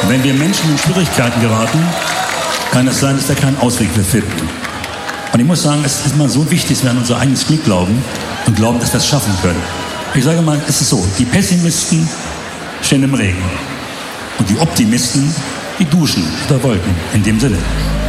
Wenn wir Menschen in Schwierigkeiten geraten, kann es sein, dass wir keinen Ausweg mehr finden. Und ich muss sagen, es ist immer so wichtig, dass wir an unser eigenes Glück glauben und glauben, dass wir es schaffen können. Ich sage mal, es ist so, die Pessimisten stehen im Regen und die Optimisten, die duschen unter Wolken. In dem Sinne.